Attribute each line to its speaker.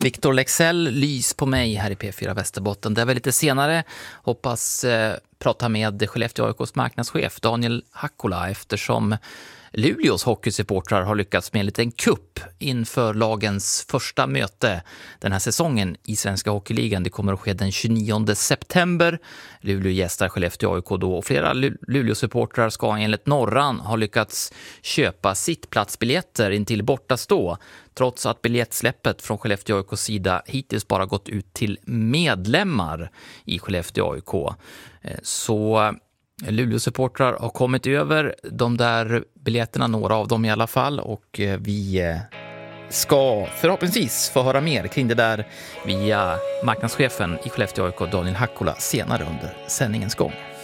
Speaker 1: Victor Lexell, Lys på mig här i P4 Västerbotten. Det är väl lite senare. Hoppas prata med Skellefteå AIKs marknadschef Daniel Hakkola eftersom Luleås hockeysupportrar har lyckats med en liten kupp inför lagens första möte den här säsongen i Svenska Hockeyligan. Det kommer att ske den 29 september. Luleå gästar Skellefteå AIK då och flera Luleå-supportrar ska enligt Norran ha lyckats köpa sittplatsbiljetter in till bortastå trots att biljettsläppet från Skellefteå AIKs sida hittills bara gått ut till medlemmar i Skellefteå AIK. Så Luleå-supportrar har kommit över de där biljetterna, några av dem i alla fall, och vi ska förhoppningsvis få höra mer kring det där via marknadschefen i Skellefteå AIK Daniel Hakkola senare under sändningens gång.